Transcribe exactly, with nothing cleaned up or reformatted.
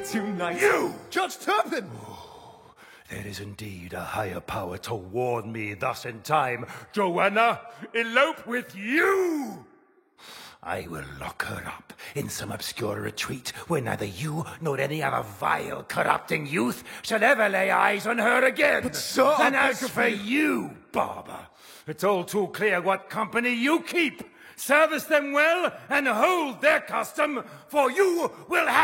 tonight. You! Judge Turpin! There is indeed a higher power to warn me thus in time. Joanna, elope with you! I will lock her up in some obscure retreat where neither you nor any other vile, corrupting youth shall ever lay eyes on her again. But sir, and I as beg of for you- you, Barber, it's all too clear what company you keep. Service them well and hold their custom, for you will have